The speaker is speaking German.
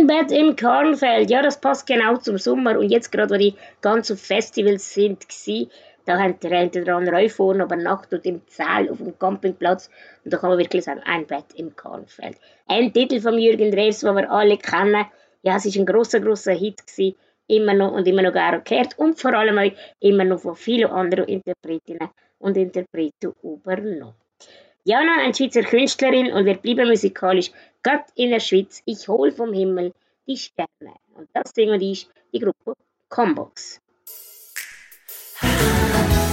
Ein Bett im Kornfeld, ja, das passt genau zum Sommer. Und jetzt gerade, wo die ganzen Festivals sind, da haben die dran Räufohren übernachtet im Zelt auf dem Campingplatz. Und da kann man wirklich sagen, ein Bett im Kornfeld. Ein Titel von Jürgen Drews, den wir alle kennen. Ja, es war ein grosser Hit gewesen. Immer noch und immer noch gerne gehört. Und vor allem auch immer noch von vielen anderen Interpretinnen und Interpreten übernommen. Jana, eine Schweizer Künstlerin und wir bleiben musikalisch. Gott in der Schweiz, ich hol vom Himmel die Sterne. Und das singen die Gruppe Combox.